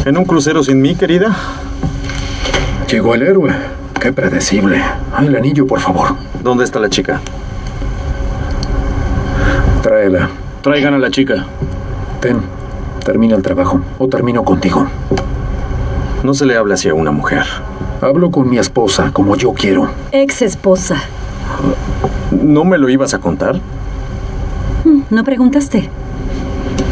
¿En un crucero sin mí, querida? Llegó el héroe. Qué predecible. El anillo, por favor. ¿Dónde está la chica? Tráela. Traigan a la chica. Ten. Termina el trabajo. O termino contigo. No se le habla así a una mujer. Hablo con mi esposa, como yo quiero. Ex esposa. ¿No me lo ibas a contar? ¿No preguntaste?